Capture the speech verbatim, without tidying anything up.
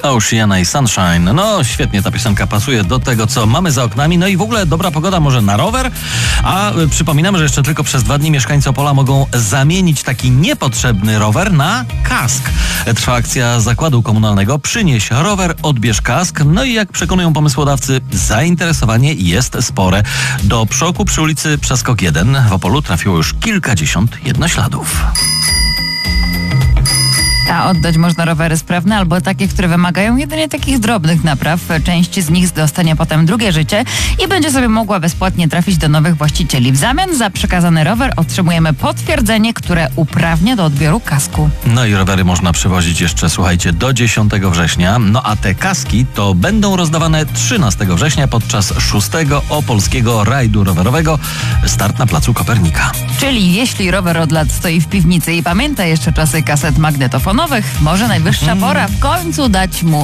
Oceana i Sunshine. No świetnie ta piosenka pasuje do tego, co mamy za oknami. No i w ogóle dobra pogoda może na rower. A y, przypominamy, że jeszcze tylko przez dwa dni mieszkańcy Opola mogą zamienić taki niepotrzebny rower na kask. Trwa akcja zakładu komunalnego Przynieś rower, odbierz kask. No i jak przekonują pomysłodawcy, zainteresowanie jest spore. Do przoku przy ulicy Przeskok jeden w Opolu trafiło już kilkadziesiąt jednośladów. A oddać można rowery sprawne albo takie, które wymagają jedynie takich drobnych napraw. Część z nich dostanie potem drugie życie i będzie sobie mogła bezpłatnie trafić do nowych właścicieli. W zamian za przekazany rower otrzymujemy potwierdzenie, które uprawnia do odbioru kasku. No i rowery można przywozić jeszcze, słuchajcie, do dziesiątego września. No a te kaski to będą rozdawane trzynastego września podczas szóstego Opolskiego Rajdu Rowerowego. Start na placu Kopernika. Czyli jeśli rower od lat stoi w piwnicy i pamięta jeszcze czasy kaset magnetofonowych, może najwyższa pora w końcu dać mu